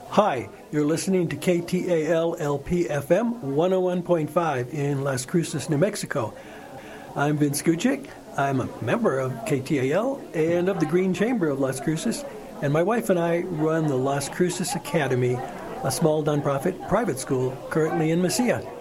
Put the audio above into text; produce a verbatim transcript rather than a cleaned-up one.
Hi, you're listening to K T A L L P F M one oh one point five in Las Cruces, New Mexico. I'm Vince Gucic. I'm a member of K T A L and of the Green Chamber of Las Cruces, and my wife and I run the Las Cruces Academy, a small nonprofit private school currently in Mesilla.